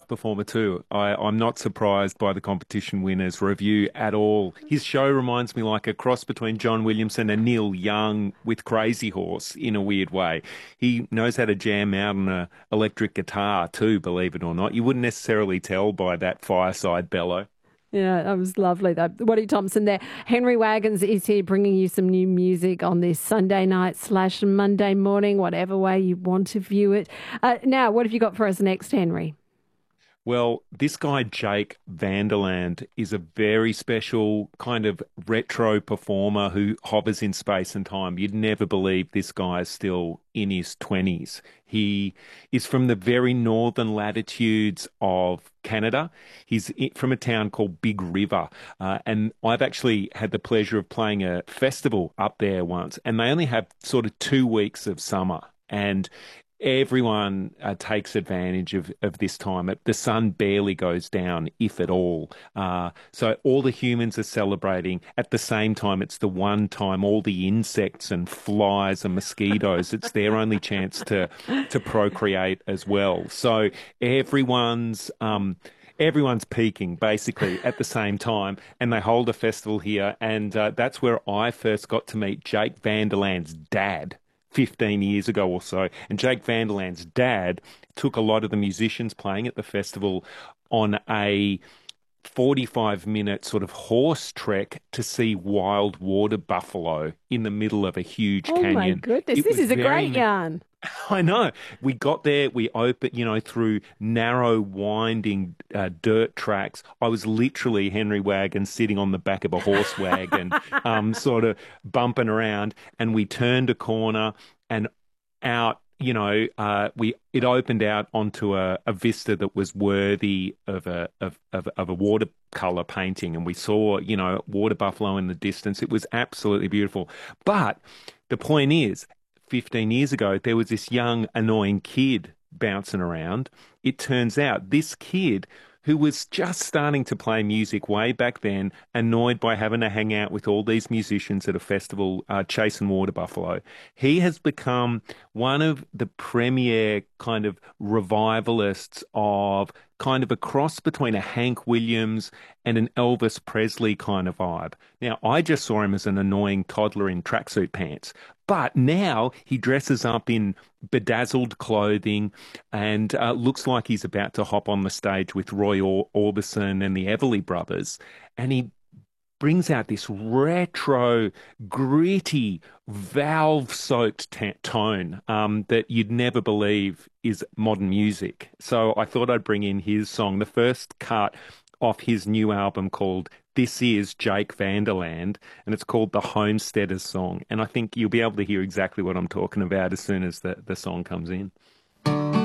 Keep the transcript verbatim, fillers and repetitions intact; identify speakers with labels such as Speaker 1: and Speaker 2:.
Speaker 1: performer too. I, I'm not surprised by the competition winner's review at all. His show reminds me like a cross between John Williamson and Neil Young with Crazy Horse in a weird way. He knows how to jam out on a electric guitar too, believe it or not. You wouldn't necessarily tell by that fireside bellow.
Speaker 2: Yeah, that was lovely though. Waddy Thompson there. Henry Wagons is here bringing you some new music on this Sunday night slash Monday morning, whatever way you want to view it. Uh, now, what have you got for us next, Henry?
Speaker 1: Well, this guy, Jake Vanderland, is a very special kind of retro performer who hovers in space and time. You'd never believe this guy is still in his twenties. He is from the very northern latitudes of Canada. He's i- from a town called Big River. Uh, and I've actually had the pleasure of playing a festival up there once, and they only have sort of two weeks of summer. And everyone uh, takes advantage of, of this time. It, the sun barely goes down, if at all. Uh, so all the humans are celebrating. At the same time, it's the one time all the insects and flies and mosquitoes, it's their only chance to to procreate as well. So everyone's um, everyone's peaking basically at the same time, and they hold a festival here, and uh, that's where I first got to meet Jake Vanderland's dad fifteen years ago or so. And Jake Vanderland's dad took a lot of the musicians playing at the festival on a forty-five minute sort of horse trek to see wild water buffalo in the middle of a huge
Speaker 2: Oh my
Speaker 1: canyon.
Speaker 2: goodness,
Speaker 1: It
Speaker 2: this
Speaker 1: was
Speaker 2: is a
Speaker 1: very
Speaker 2: great yarn.
Speaker 1: I know. We got there, we opened, you know, through narrow, winding uh, dirt tracks. I was literally Henry Wagon sitting on the back of a horse wagon, um, sort of bumping around. And we turned a corner and out, you know, uh, we it opened out onto a, a vista that was worthy of a of, of of a watercolor painting, and we saw, you know, water buffalo in the distance. It was absolutely beautiful. But the point is, fifteen years ago, there was this young, annoying kid bouncing around. It turns out this kid, who was just starting to play music way back then, annoyed by having to hang out with all these musicians at a festival, uh, chasing water buffalo, he has become one of the premier kind of revivalists of kind of a cross between a Hank Williams and an Elvis Presley kind of vibe. Now, I just saw him as an annoying toddler in tracksuit pants, but now he dresses up in bedazzled clothing and uh, looks like he's about to hop on the stage with Roy Or- Orbison and the Everly Brothers. And he brings out this retro, gritty, valve-soaked ta tone um, that you'd never believe is modern music. So I thought I'd bring in his song, the first cut off his new album called This Is Jake Vanderland, and it's called The Homesteaders Song. And I think you'll be able to hear exactly what I'm talking about as soon as the, the song comes in.